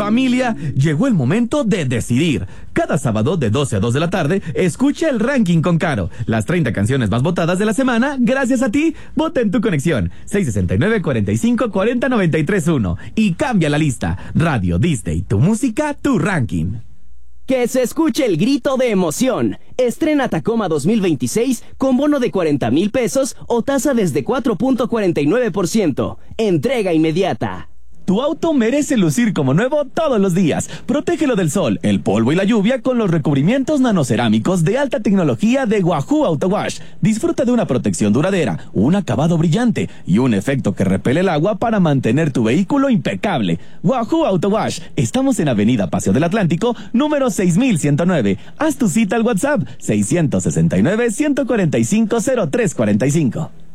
Familia, llegó el momento de decidir. Cada sábado de 12 a 2 de la tarde, escucha el ranking con Caro. Las 30 canciones más votadas de la semana, gracias a ti. Vota en tu conexión. 669-4540-931. Y cambia la lista. Radio Disney, tu música, tu ranking. Que se escuche el grito de emoción. Estrena Tacoma 2026 con bono de 40,000 pesos o tasa desde 4.49%. Entrega inmediata. Tu auto merece lucir como nuevo todos los días. Protégelo del sol, el polvo y la lluvia con los recubrimientos nanocerámicos de alta tecnología de Wahoo Auto Wash. Disfruta de una protección duradera, un acabado brillante y un efecto que repele el agua para mantener tu vehículo impecable. Wahoo Auto Wash. Estamos en Avenida Paseo del Atlántico, número 6109. Haz tu cita al WhatsApp 669-145-0345.